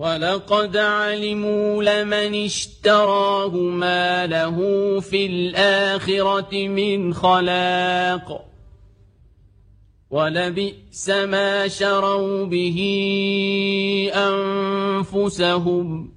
ولقد علموا لمن اشتراه ما له في الآخرة من خلاق ولبئس ما شروا به أنفسهم